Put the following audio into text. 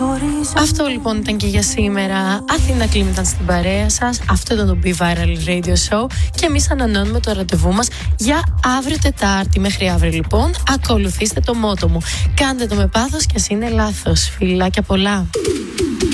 Αυτό λοιπόν ήταν και για σήμερα. Αθήνα Κλίμ ήταν στην παρέα σας. Αυτό ήταν το Be Viral Radio Show. Και εμείς ανανεώνουμε το ραντεβού μας για αύριο Τετάρτη. Μέχρι αύριο λοιπόν, ακολουθήστε το μότο μου. Κάντε το με πάθος και ας είναι λάθος. Φιλάκια πολλά.